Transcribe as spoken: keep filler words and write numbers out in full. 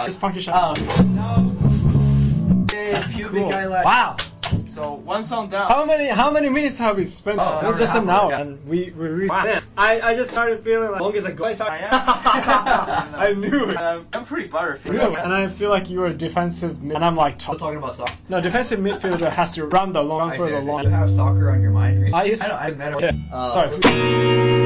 It's funky shot. Um, it's Cool. Cubic Eyelash. Wow. So one song down. How many how many minutes have we spent? Oh, It was hour just and an a half, hour, yeah. and we we really. Man, I I just started feeling like long as a guy. I am. I knew it. Um, I'm pretty butterfly. Really? And I feel like you are defensive mid, and I'm like Still top. talking about soccer. No, defensive midfielder has to run the long I for see, the I see. long. You have soccer on your mind. I used- I, don't, I met Yeah. him. Uh, Sorry.